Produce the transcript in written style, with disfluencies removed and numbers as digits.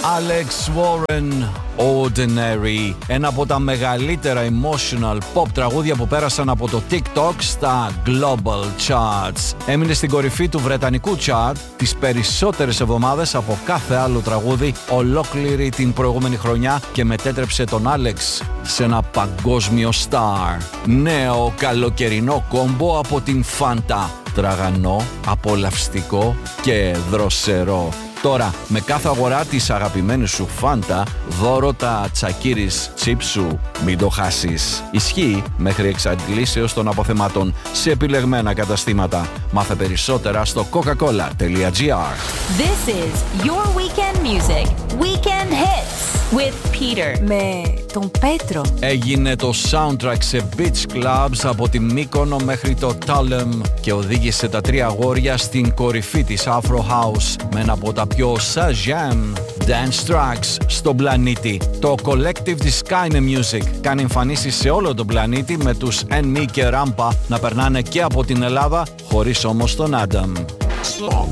Alex Warren, Ordinary, ένα από τα μεγαλύτερα emotional pop τραγούδια που πέρασαν από το TikTok στα Global Charts. Έμεινε στην κορυφή του βρετανικού chart τις περισσότερες εβδομάδες από κάθε άλλο τραγούδι ολόκληρη την προηγούμενη χρονιά και μετέτρεψε τον Alex σε ένα παγκόσμιο star. Νέο καλοκαιρινό κόμπο από την Fanta. Τραγανό, απολαυστικό και δροσερό. Τώρα, με κάθε αγορά της αγαπημένης σου Fanta, δώρο τα τσακίρις τσίπ σου. Μην το χάσεις. Ισχύει μέχρι εξαντλήσεως των αποθεμάτων σε επιλεγμένα καταστήματα. Μάθε περισσότερα στο coca-cola.gr. This is your weekend music. Weekend hits with Peter. Με τον Πέτρο. Έγινε το soundtrack σε beach clubs από τη Μύκονο μέχρι το Tallinn και οδήγησε τα τρία αγόρια στην κορυφή της Afro House με ένα από τα πιο Shazam dance tracks στον πλανήτη. Το collective της Skyne Music κάνει εμφανίσεις σε όλο τον πλανήτη με τους Enmi και Rampa να περνάνε και από την Ελλάδα χωρίς όμως τον Adam.